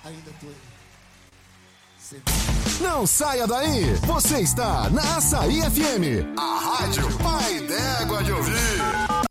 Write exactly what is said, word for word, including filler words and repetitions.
ainda tô aí. Não saia daí, você está na Açaí F M, a rádio pai d'égua de ouvir.